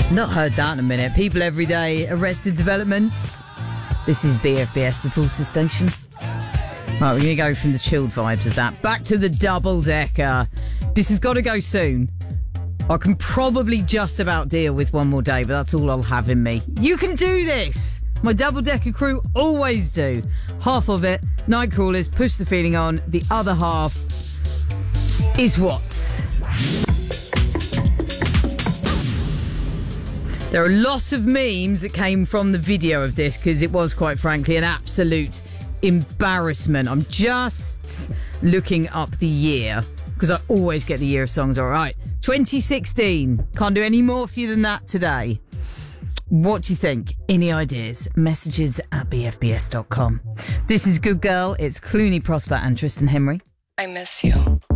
Not heard that in a minute. People every day, Arrested Development. This is BFBS, the Forces Station. Right, we're going to go from the chilled vibes of that back to the double-decker. This has got to go soon. I can probably just about deal with one more day, but that's all I'll have in me. You can do this! My double-decker crew always do. Half of it, Nightcrawlers, Push the Feeling On. The other half is what? There are lots of memes that came from the video of this because it was, quite frankly, an absolute embarrassment. I'm just looking up the year because I always get the year of songs. All right, 2016. Can't do any more for you than that today. What do you think? Any ideas? Messages at bfbs.com. This is Good Girl. It's Clooney Prosper and Tristan Henry. I miss you.